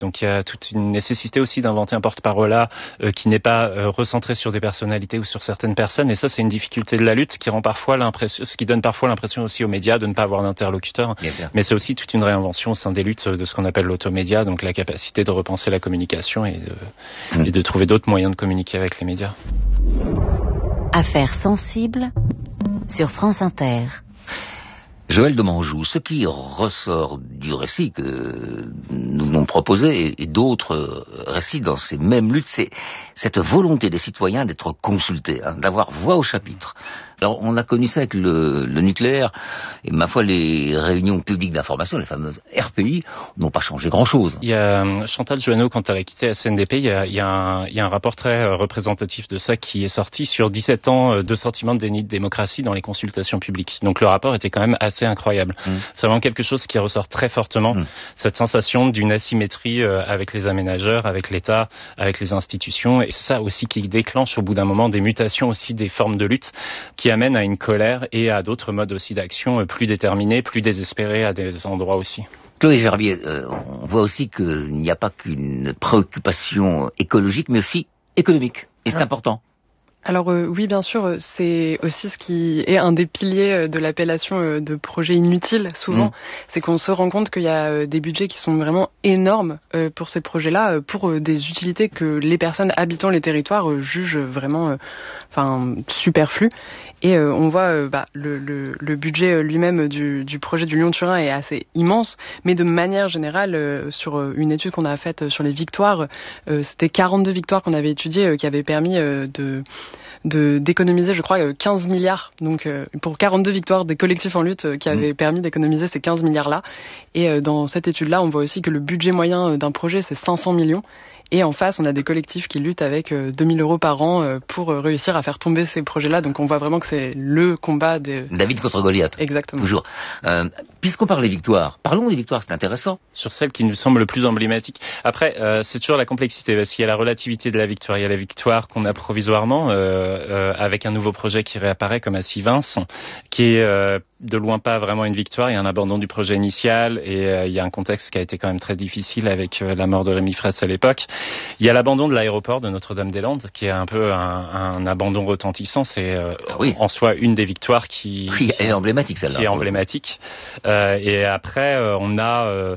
Donc il y a toute une nécessité aussi d'inventer un porte-parole qui n'est pas recentré sur des personnalités ou sur certaines personnes. Et ça, c'est une difficulté de la lutte qui rend parfois l'impression, ce qui donne parfois l'impression aussi aux médias de ne pas avoir d'interlocuteur. Mais c'est aussi toute une réinvention au sein des luttes de ce qu'on appelle l'automédia, donc la capacité de repenser la communication et de trouver d'autres moyens de communiquer avec les médias. Affaires sensibles sur France Inter. Joël de Manjou, ce qui ressort du récit que nous nous proposé et d'autres récits dans ces mêmes luttes, c'est cette volonté des citoyens d'être consultés, d'avoir voix au chapitre. Alors, on a connu ça avec le nucléaire, et ma foi, les réunions publiques d'information, les fameuses RPI, n'ont pas changé grand-chose. Il y a Chantal Joanneau, quand elle a quitté la CNDP, il y a un rapport très représentatif de ça qui est sorti sur 17 ans de sentiment de déni de démocratie dans les consultations publiques. Donc le rapport était quand même assez incroyable. C'est vraiment quelque chose qui ressort très fortement, cette sensation d'une asymétrie avec les aménageurs, avec l'État, avec les institutions, et c'est ça aussi qui déclenche au bout d'un moment des mutations aussi des formes de lutte, qui amène à une colère et à d'autres modes aussi d'action plus déterminés, plus désespérés à des endroits aussi. Chloé Gerbier, on voit aussi qu'il n'y a pas qu'une préoccupation écologique, mais aussi économique. Et c'est important. Alors oui, bien sûr, c'est aussi ce qui est un des piliers de l'appellation de projet inutile, souvent. C'est qu'on se rend compte qu'il y a des budgets qui sont vraiment énormes pour ces projets-là, pour des utilités que les personnes habitant les territoires jugent vraiment superflues. Et on voit le budget lui-même du projet du Lyon-Turin est assez immense, mais de manière générale, sur une étude qu'on a faite sur les victoires, c'était 42 victoires qu'on avait étudiées qui avaient permis d'économiser, je crois, 15 milliards. Donc, pour 42 victoires des collectifs en lutte qui avaient permis d'économiser ces 15 milliards-là. Et dans cette étude-là, on voit aussi que le budget moyen d'un projet, c'est 500 millions. Et en face, on a des collectifs qui luttent avec 2000 euros par an pour réussir à faire tomber ces projets-là. Donc on voit vraiment que c'est le combat de... David contre Goliath. Exactement. Toujours. Puisqu'on parle des victoires, parlons des victoires, c'est intéressant. Sur celle qui nous semble le plus emblématique. Après, c'est toujours la complexité, parce qu'il y a la relativité de la victoire. Il y a la victoire qu'on a provisoirement, avec un nouveau projet qui réapparaît comme à Sivins, qui est de loin pas vraiment une victoire. Il y a un abandon du projet initial, et il y a un contexte qui a été quand même très difficile avec la mort de Rémi Fraisse à l'époque. Il y a l'abandon de l'aéroport de Notre-Dame-des-Landes, qui est un peu un abandon retentissant. C'est en soi une des victoires qui elle est emblématique, celle-là. Qui est emblématique. Et après, on a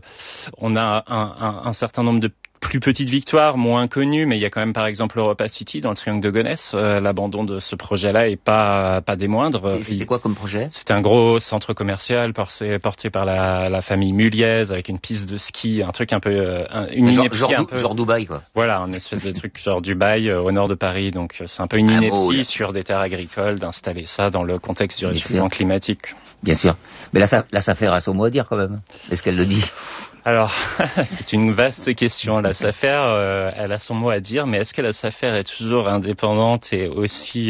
un certain nombre de plus petites victoires, moins connues, mais il y a quand même par exemple Europa City dans le triangle de Gonesse. L'abandon de ce projet-là est pas des moindres. C'était quoi comme projet ? C'était un gros centre commercial porté par la famille Muliez, avec une piste de ski, un truc un peu une ineptie genre Dubaï, quoi. Voilà, un espèce de truc genre Dubaï au nord de Paris. Donc c'est un peu une ineptie sur des terres agricoles d'installer ça dans le contexte du réchauffement climatique. Bien sûr. Mais là, SAFER a son mot à dire quand même. Est-ce qu'elle le dit ? Alors, c'est une vaste question. La SAFER, elle a son mot à dire, mais est-ce que la SAFER est toujours indépendante et aussi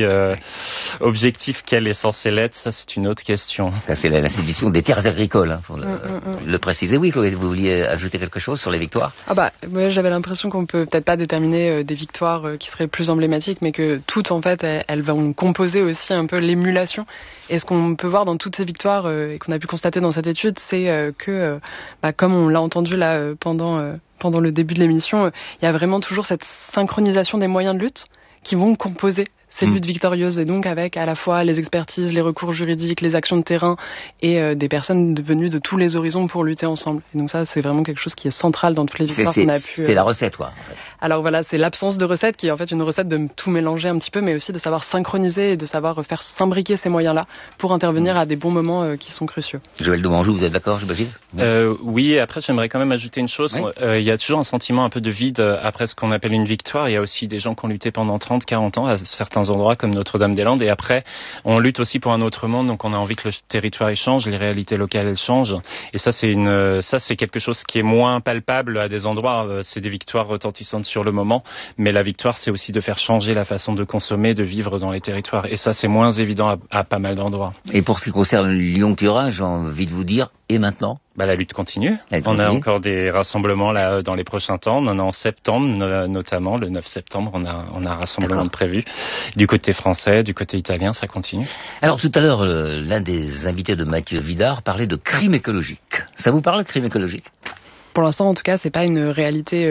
objective qu'elle est censée l'être ? Ça, c'est une autre question. Ça, c'est l'institution des terres agricoles, faut le préciser. Oui, Chloé, vous vouliez ajouter quelque chose sur les victoires ? Moi, j'avais l'impression qu'on peut peut-être pas déterminer des victoires qui seraient plus emblématiques, mais que toutes, en fait, elles vont composer aussi un peu l'émulation. Et ce qu'on peut voir dans toutes ces victoires et qu'on a pu constater dans cette étude, c'est que, comme on l'a entendu là pendant le début de l'émission, il y a vraiment toujours cette synchronisation des moyens de lutte qui vont composer ces luttes victorieuses, et donc avec à la fois les expertises, les recours juridiques, les actions de terrain et des personnes venues de tous les horizons pour lutter ensemble. Et donc ça, c'est vraiment quelque chose qui est central dans toutes les victoires qu'on a pu... C'est la recette, quoi. En fait. Alors voilà, c'est l'absence de recette qui est en fait une recette de tout mélanger un petit peu, mais aussi de savoir synchroniser et de savoir faire s'imbriquer ces moyens-là pour intervenir à des bons moments qui sont cruciaux. Joël de Manjou, vous êtes d'accord, j'imagine ? Oui, après j'aimerais quand même ajouter une chose. Oui. Il y a toujours un sentiment un peu de vide après ce qu'on appelle une victoire. Il y a aussi des gens qui ont lutté pendant 30, 40 ans à certains endroits comme Notre-Dame-des-Landes, et après on lutte aussi pour un autre monde, donc on a envie que le territoire il change, les réalités locales elles changent, et ça c'est quelque chose qui est moins palpable à des endroits. C'est des victoires retentissantes sur le moment, mais la victoire c'est aussi de faire changer la façon de consommer, de vivre dans les territoires, et ça c'est moins évident à pas mal d'endroits. Et pour ce qui concerne Lyon-Turin, j'ai envie de vous dire, et maintenant ? La lutte continue. On a encore des rassemblements là dans les prochains temps. On en a en septembre, notamment le 9 septembre, on a un rassemblement de prévu. Du côté français, du côté italien, ça continue. Alors tout à l'heure, l'un des invités de Mathieu Vidard parlait de crime écologique. Ça vous parle, crime écologique ? Pour l'instant, en tout cas, c'est pas une réalité